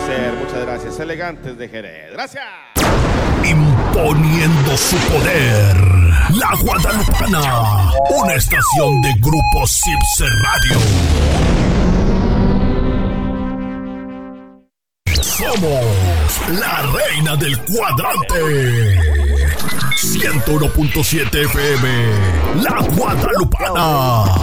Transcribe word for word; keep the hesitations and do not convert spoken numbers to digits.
placer, muchas gracias. Elegantes de Jerez. Gracias. Imponiendo su poder, La Guadalupana, una estación de Grupo Sipse Radio. Somos la reina del cuadrante. ciento uno punto siete F M, La Guadalupana.